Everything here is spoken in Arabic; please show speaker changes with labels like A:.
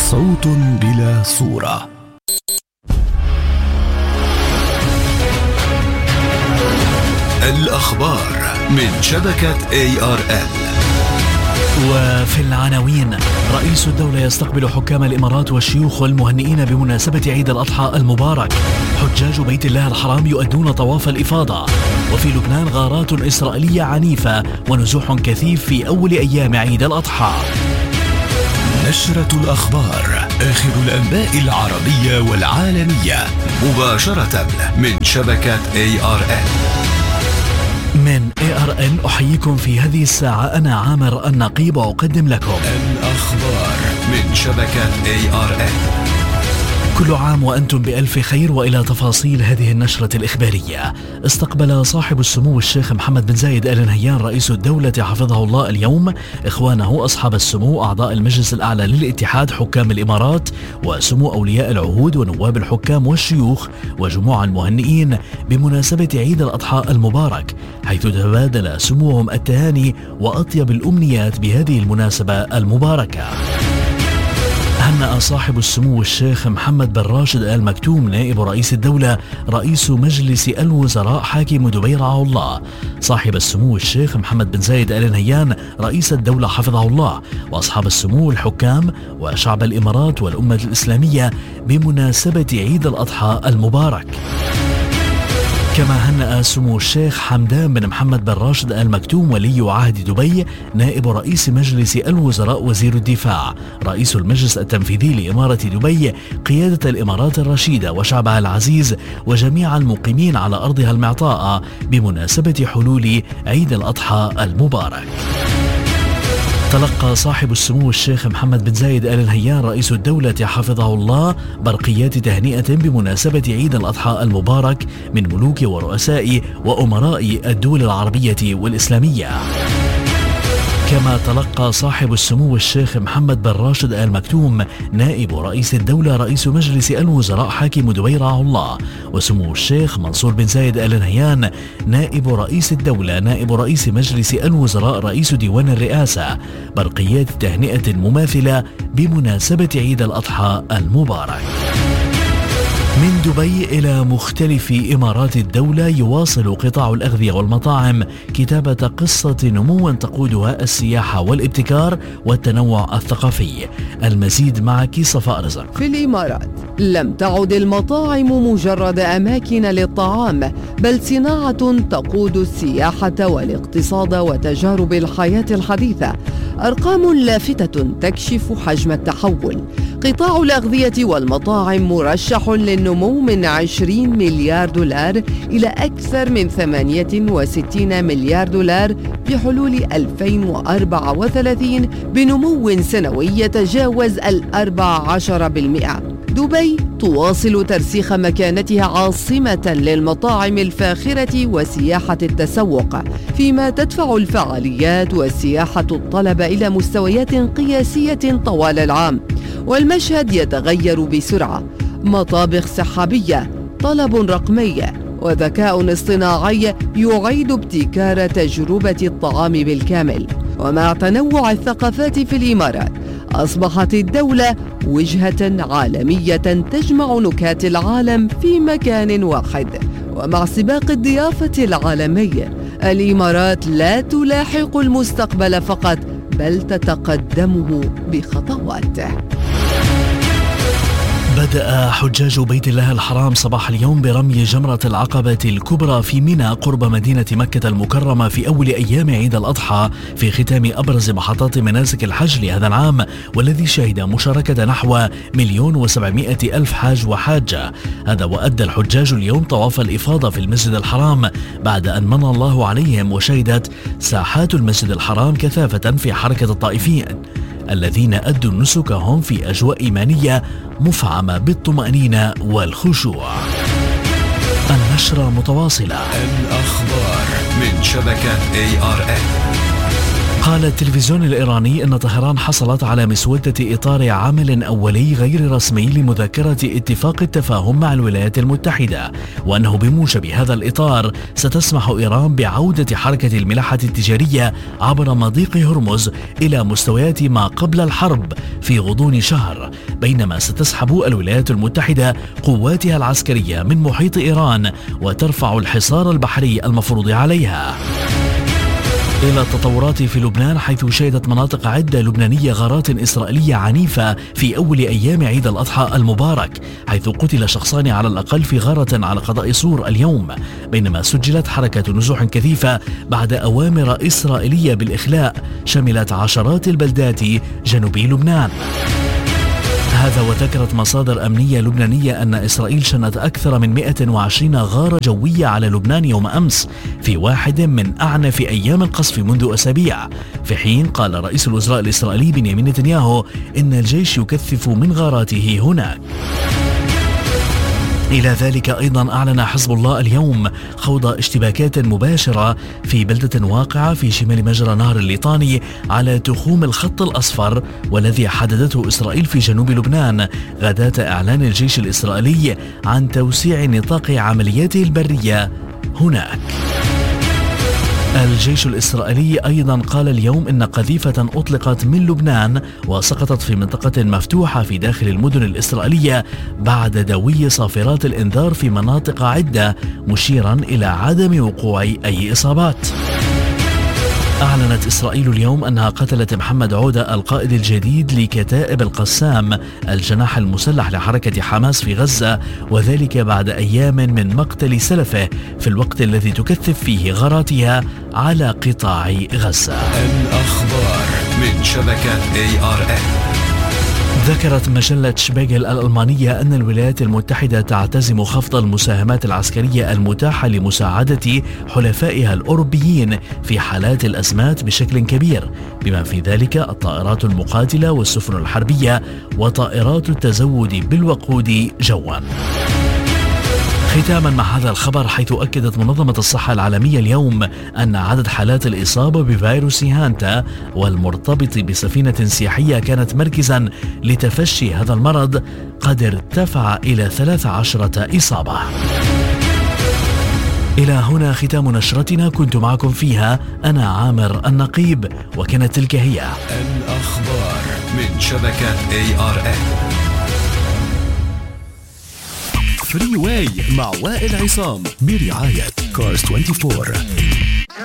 A: صوت بلا صورة. الأخبار من شبكة ARN.
B: وفي العناوين: رئيس الدولة يستقبل حكام الإمارات والشيوخ والمهنئين بمناسبة عيد الأضحى المبارك. حجاج بيت الله الحرام يؤدون طواف الإفاضة. وفي لبنان غارات إسرائيلية عنيفة ونزوح كثيف في أول أيام عيد الأضحى.
A: نشرة الأخبار، آخر الأنباء العربية والعالمية، مباشرة من شبكة ARN.
B: من ARN أحييكم في هذه الساعة. أنا عامر النقيب وأقدم لكم
A: الأخبار من شبكة ARN.
B: كل عام وأنتم بألف خير. وإلى تفاصيل هذه النشرة الإخبارية. استقبل صاحب السمو الشيخ محمد بن زايد آل نهيان رئيس الدولة حفظه الله اليوم إخوانه أصحاب السمو أعضاء المجلس الأعلى للاتحاد حكام الإمارات وسمو أولياء العهود ونواب الحكام والشيوخ وجموع المهنئين بمناسبة عيد الأضحى المبارك، حيث تبادل سموهم التهاني وأطيب الأمنيات بهذه المناسبة المباركة. هنأ صاحب السمو الشيخ محمد بن راشد آل مكتوم نائب رئيس الدولة رئيس مجلس الوزراء حاكم دبي رعاه الله صاحب السمو الشيخ محمد بن زايد آل نهيان رئيس الدولة حفظه الله وأصحاب السمو الحكام وشعب الإمارات والأمة الإسلامية بمناسبة عيد الأضحى المبارك. كما هنأ سمو الشيخ حمدان بن محمد بن راشد آل مكتوم ولي عهد دبي نائب رئيس مجلس الوزراء وزير الدفاع رئيس المجلس التنفيذي لإمارة دبي قيادة الإمارات الرشيدة وشعبها العزيز وجميع المقيمين على أرضها المعطاءة بمناسبة حلول عيد الأضحى المبارك. تلقى صاحب السمو الشيخ محمد بن زايد آل نهيان رئيس الدولة حفظه الله برقيات تهنئة بمناسبة عيد الأضحى المبارك من ملوك ورؤساء وأمراء الدول العربية والإسلامية. كما تلقى صاحب السمو الشيخ محمد بن راشد آل مكتوم نائب رئيس الدولة رئيس مجلس الوزراء حاكم دبي رعاه الله وسمو الشيخ منصور بن زايد آل نهيان نائب رئيس الدولة نائب رئيس مجلس الوزراء رئيس ديوان الرئاسة برقيات تهنئة مماثلة بمناسبة عيد الأضحى المبارك. من دبي إلى مختلف إمارات الدولة يواصل قطاع الأغذية والمطاعم كتابة قصة نمو تقودها السياحة والابتكار والتنوع الثقافي. المزيد معك صفاء رزق.
C: في الإمارات لم تعد المطاعم مجرد أماكن للطعام، بل صناعة تقود السياحة والاقتصاد وتجارب الحياة الحديثة. أرقام لافتة تكشف حجم التحول. قطاع الأغذية والمطاعم مرشح للنمو من 20 مليار دولار إلى أكثر من 68 مليار دولار بحلول 2034 بنمو سنوي يتجاوز 14%. دبي تواصل ترسيخ مكانتها عاصمة للمطاعم الفاخرة وسياحة التسوق، فيما تدفع الفعاليات والسياحة الطلب إلى مستويات قياسية طوال العام. والمشهد يتغير بسرعة: مطابخ سحابية، طلب رقمي، وذكاء اصطناعي يعيد ابتكار تجربة الطعام بالكامل. ومع تنوع الثقافات في الإمارات أصبحت الدولة وجهة عالمية تجمع نكهات العالم في مكان واحد. ومع سباق الضيافة العالمي الإمارات لا تلاحق المستقبل فقط، بل تتقدمه بخطوات.
B: بدأ حجاج بيت الله الحرام صباح اليوم برمي جمرة العقبة الكبرى في منى قرب مدينة مكة المكرمة في أول أيام عيد الأضحى في ختام أبرز محطات مناسك الحج لهذا العام، والذي شهد مشاركة نحو 1,700,000 حاج وحاجة. هذا وأدى الحجاج اليوم طواف الإفاضة في المسجد الحرام بعد أن من الله عليهم، وشهدت ساحات المسجد الحرام كثافة في حركة الطائفين الذين أدوا نسكهم في أجواء إيمانية مفعمة بالطمأنينة والخشوع. النشرة متواصلة.
A: الأخبار من شبكة ARN.
B: قال التلفزيون الإيراني أن طهران حصلت على مسودة إطار عمل أولي غير رسمي لمذكرة اتفاق التفاهم مع الولايات المتحدة، وأنه بموجب هذا الإطار ستسمح إيران بعودة حركة الملاحة التجارية عبر مضيق هرمز إلى مستويات ما قبل الحرب في غضون شهر، بينما ستسحب الولايات المتحدة قواتها العسكرية من محيط إيران وترفع الحصار البحري المفروض عليها. إلى التطورات في لبنان، حيث شهدت مناطق عدة لبنانية غارات إسرائيلية عنيفة في أول أيام عيد الأضحى المبارك، حيث قتل شخصان على الأقل في غارة على قضاء صور اليوم، بينما سجلت حركة نزوح كثيفة بعد أوامر إسرائيلية بالإخلاء شملت عشرات البلدات جنوبي لبنان. هذا وذكرت مصادر أمنية لبنانية أن إسرائيل شنت أكثر من 120 غارة جوية على لبنان يوم أمس في واحد من أعنف أيام القصف منذ أسابيع، في حين قال رئيس الوزراء الإسرائيلي بنيامين نتنياهو إن الجيش يكثف من غاراته هناك. إلى ذلك أيضا أعلن حزب الله اليوم خوض اشتباكات مباشرة في بلدة واقعة في شمال مجرى نهر الليطاني على تخوم الخط الأصفر، والذي حددته إسرائيل في جنوب لبنان غداة إعلان الجيش الإسرائيلي عن توسيع نطاق عملياته البرية هناك. الجيش الإسرائيلي أيضا قال اليوم إن قذيفة أطلقت من لبنان وسقطت في منطقة مفتوحة في داخل المدن الإسرائيلية بعد دوي صافرات الإنذار في مناطق عدة، مشيرا إلى عدم وقوع أي إصابات. أعلنت إسرائيل اليوم أنها قتلت محمد عودة القائد الجديد لكتائب القسام الجناح المسلح لحركة حماس في غزة، وذلك بعد أيام من مقتل سلفه في الوقت الذي تكثف فيه غاراتها على قطاع غزة.
A: الأخبار من شبكة ARN.
B: ذكرت مجلة شبيغل الألمانية أن الولايات المتحدة تعتزم خفض المساهمات العسكرية المتاحة لمساعدة حلفائها الأوروبيين في حالات الأزمات بشكل كبير، بما في ذلك الطائرات المقاتلة والسفن الحربية وطائرات التزود بالوقود جوا. ختاما مع هذا الخبر، حيث أكدت منظمة الصحة العالمية اليوم أن عدد حالات الإصابة بفيروس هانتا والمرتبط بسفينة سياحية كانت مركزا لتفشي هذا المرض قد ارتفع إلى 13 إصابة. إلى هنا ختام نشرتنا، كنت معكم فيها أنا عامر النقيب، وكانت تلك هي
A: الأخبار من شبكة ARN. فري واي مع وائل عصام برعاية كارز 24.